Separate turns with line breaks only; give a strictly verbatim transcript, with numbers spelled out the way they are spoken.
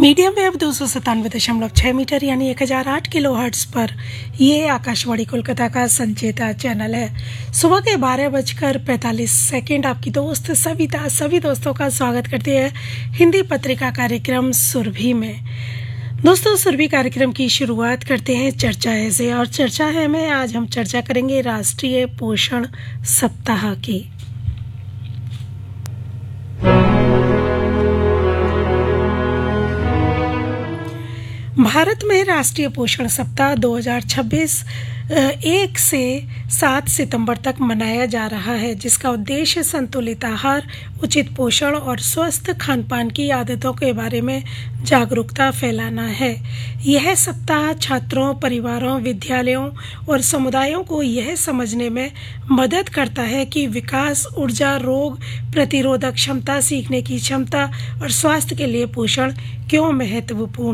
Medium wave दो सौ सतानवे दशमलव छः मीटर यानी एक हज़ार आठ किलो हर्ट्स पर ये आकाशवाणी कोलकाता का संचेता चैनल है। सुबह के बारह बजकर पैंतालीस सेकेंड आपकी दोस्त सविता सभी दोस्तों का स्वागत करती है हिंदी पत्रिका कार्यक्रम सुरभि में। दोस्तों, सुरभि कार्यक्रम की शुरुआत करते हैं चर्चा है से, और चर्चा है में आज हम चर्चा करेंगे राष्ट्रीय पोषण सप्ताह की। भारत में राष्ट्रीय पोषण सप्ताह दो हज़ार छब्बीस एक से सात सितंबर तक मनाया जा रहा है, जिसका उद्देश्य संतुलित आहार, उचित पोषण और स्वस्थ खान पान की आदतों के बारे में जागरूकता फैलाना है। यह सप्ताह छात्रों, परिवारों, विद्यालयों और समुदायों को यह समझने में मदद करता है कि विकास, ऊर्जा, रोग प्रतिरोधक क्षमता, सीखने की क्षमता और स्वास्थ्य के लिए पोषण क्यों महत्वपूर्ण